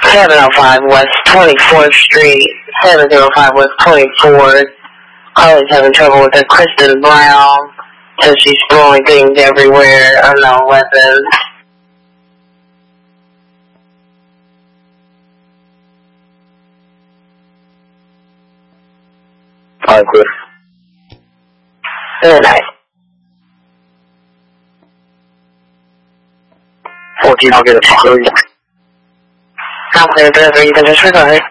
705 West 24th Street, 705 West 24th. Always having trouble with her. Kristen Brown says she's throwing things everywhere, unknown weapons. Hi, Chris. Good night. 14, I'll get it. I'm clear, delivery. You can disregard.